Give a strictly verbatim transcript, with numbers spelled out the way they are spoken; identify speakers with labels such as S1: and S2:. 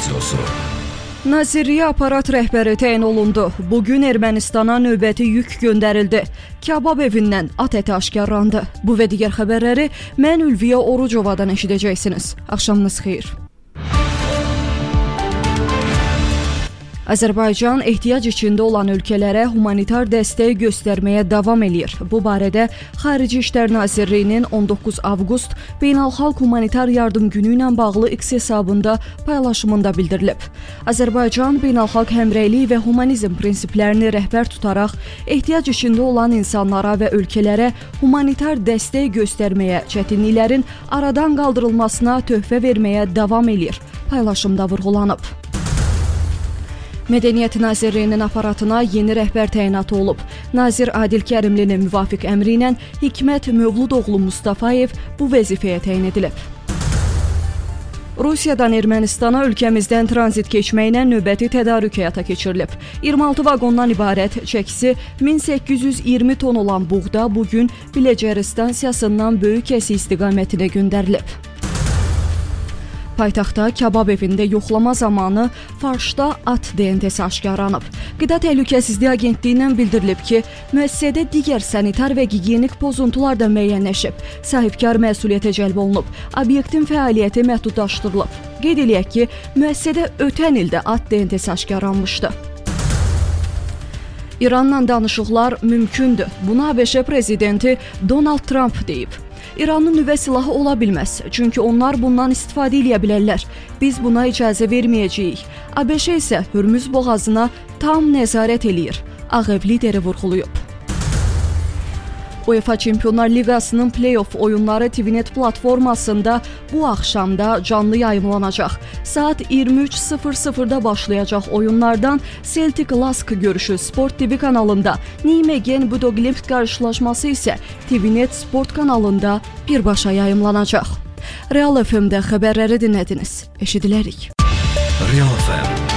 S1: Radiosu.
S2: Nazirliyə aparat rəhbəri təyin olundu. Bugün Ermənistana növbəti yük göndərildi. Kabab evindən at əti aşkarlandı. Bu və digər xəbərləri mən Ülviyə Orucovadan eşidəcəksiniz. Axşamınız xeyir. Azərbaycan ehtiyac içində olan ölkələrə humanitar dəstək göstərməyə davam eləyir. Bu barədə Xarici İşlər Nazirliyinin on doqquz avqust Beynəlxalq Humanitar Yardım Günü ilə bağlı X hesabında paylaşımında bildirilib. Azərbaycan beynəlxalq həmrəylik və humanizm prinsiplərini rəhbər tutaraq ehtiyac içində olan insanlara və ölkələrə humanitar dəstək göstərməyə, çətinliklərin aradan qaldırılmasına töhfə verməyə davam eləyir. Paylaşımda vurğulanıb. Mədəniyyət Nazirliyinin aparatına yeni rəhbər təyinatı olub. Nazir Adil Kərimlinin müvafiq əmri ilə Hikmət Mövludoğlu Mustafayev bu vəzifəyə təyin edilib. Rusiyadan Ermənistana ölkəmizdən tranzit keçməklə növbəti tədarük həyata keçirilib. iyirmi altı vaqondan ibarət çəkisi min səkkiz yüz iyirmi ton olan buğda bugün Biləcəri stansiyasından Böyükəsi istiqamətinə göndərilib. Paytaxtda kabab evində yoxlama zamanı farşda at D N T-si aşkarlanıb. Qida Təhlükəsizliyi Agentliyindən bildirilib ki, müəssisədə digər sanitar və gigiyenik pozuntular da müəyyənləşib. Sahibkar məsuliyyətə cəlb olunub. Obyektin fəaliyyəti məhdudlaşdırılıb. Qeyd eləyək ki, müəssisədə ötən ildə at D N T-si aşkarlanmışdı. İranla danışıqlar mümkündür. Bunu ABŞ prezidenti Donald Trump deyib. İranın nüvə silahı ola bilməz, çünki onlar bundan istifadə edə bilərlər. Biz buna icazə verməyəcəyik. ABŞ isə Hürmüz boğazına tam nəzarət eləyir. Ağ Ev lideri vurğulayıb. UEFA Çempionlar Liqasının play-off oyunları T V Net platformasında bu axşamda canlı yayımlanacaq. Saat iyirmi üç sıfır sıfırda başlayacaq oyunlardan Celtic Lask görüşü Sport T V kanalında, Nijmegen Budoglimt qarşılaşması isə T V Net Sport kanalında birbaşa yayımlanacaq. Real F M-də xəbərləri dinlədiniz. Eşidilərik.
S1: Real F M